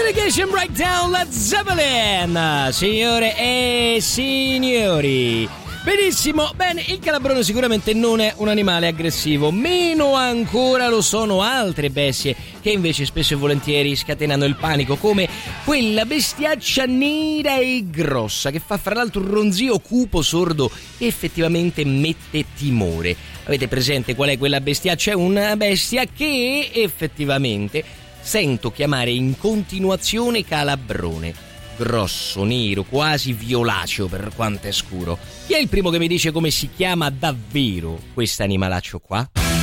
Delegation Breakdown, Led Zeppelin, signore e signori. Benissimo, bene, il calabrone sicuramente non è un animale aggressivo, meno ancora lo sono altre bestie che invece spesso e volentieri scatenano il panico, come quella bestiaccia nera e grossa che fa fra l'altro un ronzio cupo, sordo, che effettivamente mette timore. Avete presente qual è quella bestiaccia? È una bestia che effettivamente sento chiamare in continuazione calabrone. Grosso, nero, quasi violaceo per quanto è scuro. Chi è il primo che mi dice come si chiama davvero questo animalaccio qua?